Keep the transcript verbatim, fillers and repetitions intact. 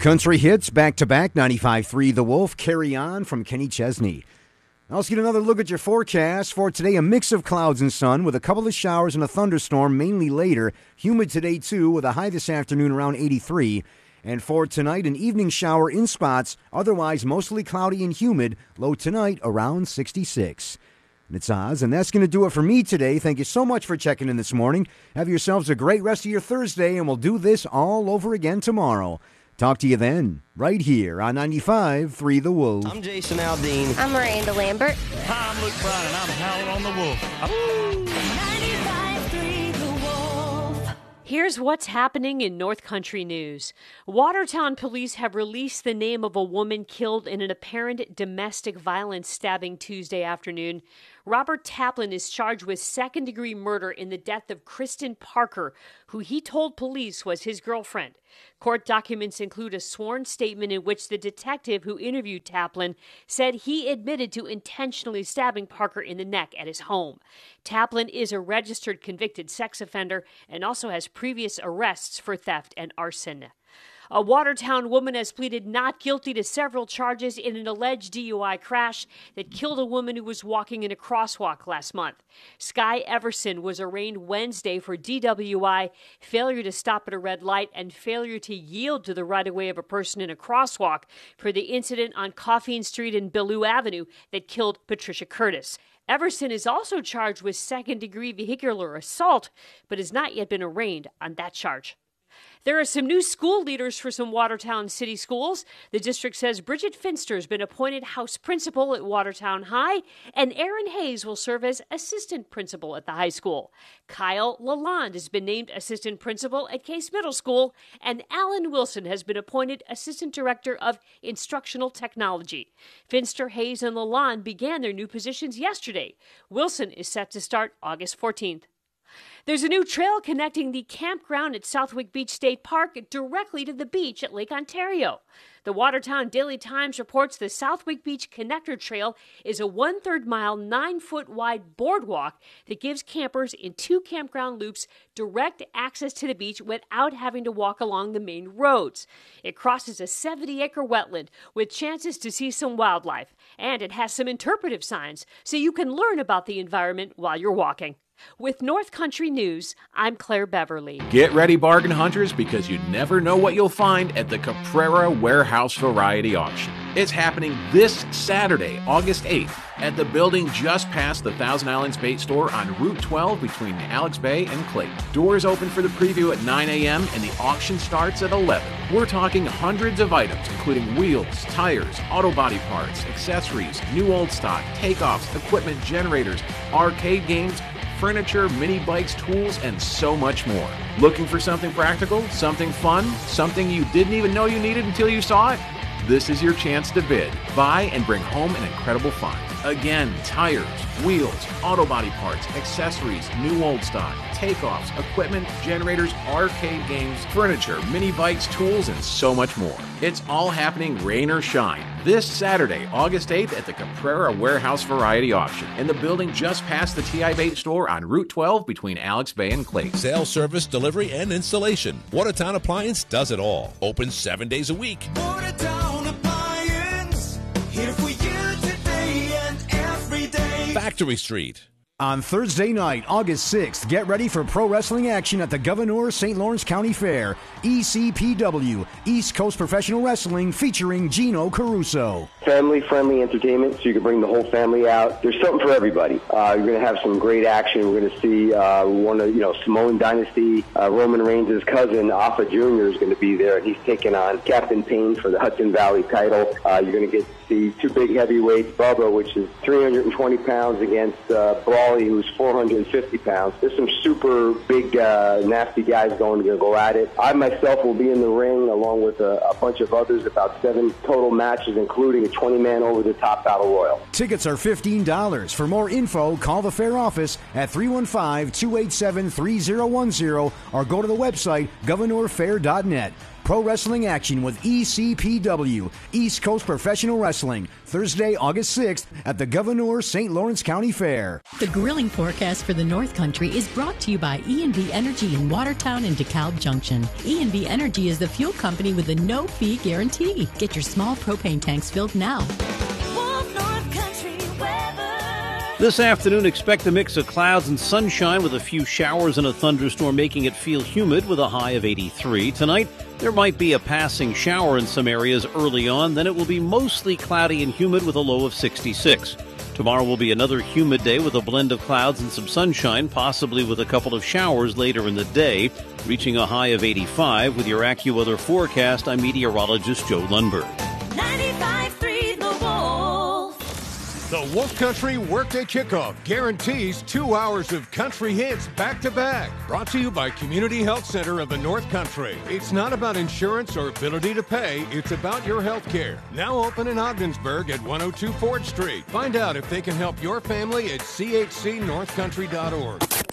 Country hits back-to-back, ninety-five point three The Wolf, Carry On from Kenny Chesney. Now let's get another look at your forecast for today. A mix of clouds and sun with a couple of showers and a thunderstorm mainly later. Humid today, too, with a high this afternoon around eighty-three. And for tonight, an evening shower in spots, otherwise mostly cloudy and humid. Low tonight around sixty-six. And it's Oz, and that's going to do it for me today. Thank you so much for checking in this morning. Have yourselves a great rest of your Thursday, and we'll do this all over again tomorrow. Talk to you then, right here on ninety-five point three The Wolf. I'm Jason Aldean. I'm Miranda Lambert. Hi, I'm Luke Bryan, and I'm Howling on the Wolf. ninety-five point three The Wolf. Here's what's happening in North Country news. Watertown police have released the name of a woman killed in an apparent domestic violence stabbing Tuesday afternoon. Robert Taplin is charged with second-degree murder in the death of Kristen Parker, who he told police was his girlfriend. Court documents include a sworn statement in which the detective who interviewed Taplin said he admitted to intentionally stabbing Parker in the neck at his home. Taplin is a registered convicted sex offender and also has previous arrests for theft and arson. A Watertown woman has pleaded not guilty to several charges in an alleged D U I crash that killed a woman who was walking in a crosswalk last month. Sky Everson was arraigned Wednesday for D W I, failure to stop at a red light, and failure to yield to the right-of-way of a person in a crosswalk for the incident on Coffeen Street and Bellew Avenue that killed Patricia Curtis. Everson is also charged with second-degree vehicular assault, but has not yet been arraigned on that charge. There are some new school leaders for some Watertown City schools. The district says Bridget Finster has been appointed house principal at Watertown High, and Aaron Hayes will serve as assistant principal at the high school. Kyle Lalonde has been named assistant principal at Case Middle School, and Alan Wilson has been appointed assistant director of instructional technology. Finster, Hayes, and Lalonde began their new positions yesterday. Wilson is set to start August fourteenth. There's a new trail connecting the campground at Southwick Beach State Park directly to the beach at Lake Ontario. The Watertown Daily Times reports the Southwick Beach Connector Trail is a one-third mile, nine-foot-wide boardwalk that gives campers in two campground loops direct access to the beach without having to walk along the main roads. It crosses a seventy-acre wetland with chances to see some wildlife, and it has some interpretive signs so you can learn about the environment while you're walking. With North Country News, I'm Claire Beverly. Get ready, bargain hunters, because you never know what you'll find at the Caprera Warehouse Variety Auction. It's happening this Saturday, August eighth, at the building just past the Thousand Islands Bait Store on Route twelve between Alex Bay and Clayton. Doors open for the preview at nine a.m. and the auction starts at eleven. We're talking hundreds of items, including wheels, tires, auto body parts, accessories, new old stock, takeoffs, equipment, generators, arcade games, furniture, mini bikes, tools, and so much more. Looking for something practical, something fun, something you didn't even know you needed until you saw it? This is your chance to bid, buy, and bring home an incredible find. Again, tires, wheels, auto body parts, accessories, new old stock, takeoffs, equipment, generators, arcade games, furniture, mini bikes, tools, and so much more. It's all happening rain or shine this Saturday, August eighth at the Caprera Warehouse Variety Auction in the building just past the T I Bait Store on Route twelve between Alex Bay and Clayton. Sales, service, delivery, and installation. Watertown Appliance does it all. Open seven days a week. Watertown Appliance, here for you today and every day. Factory Street. On Thursday night, August sixth, get ready for pro wrestling action at the Governor Saint Lawrence County Fair. E C P W, East Coast Professional Wrestling, featuring Gino Caruso. Family-friendly entertainment, so you can bring the whole family out. There's something for everybody. Uh, you're going to have some great action. We're going to see uh, one of, you know, Samoan Dynasty, uh, Roman Reigns' cousin, Alpha Junior is going to be there, and he's taking on Captain Payne for the Hudson Valley title. Uh, you're going to get to see two big heavyweights, Bubba, which is three hundred twenty pounds, against uh, Brawley, who's four hundred fifty pounds. There's some super big, uh, nasty guys going to go at it. I myself will be in the ring along with a, a bunch of others, about seven total matches, including a twenty-man over-the-top battle royal. Tickets are fifteen dollars. For more info, call the fair office at three one five, two eight seven, three zero one zero or go to the website governor fair dot net. pro wrestling action with E C P W, East Coast Professional Wrestling, Thursday, August sixth at the Gouverneur Saint Lawrence County Fair. The grilling forecast for the North Country is brought to you by E and B Energy in Watertown and DeKalb Junction. E and B Energy is the fuel company with a no-fee guarantee. Get your small propane tanks filled now. This afternoon, expect a mix of clouds and sunshine with a few showers and a thunderstorm, making it feel humid with a high of eighty-three. Tonight, there might be a passing shower in some areas early on. Then it will be mostly cloudy and humid with a low of sixty-six. Tomorrow will be another humid day with a blend of clouds and some sunshine, possibly with a couple of showers later in the day, reaching a high of eighty-five. With your AccuWeather forecast, I'm meteorologist Joe Lundberg. ninety-five point three The Wolf. The Wolf Country Workday Kickoff guarantees two hours of country hits back-to-back. Brought to you by Community Health Center of the North Country. It's not about insurance or ability to pay. It's about your health care. Now open in Ogdensburg at one oh two Ford Street. Find out if they can help your family at c h c north country dot org.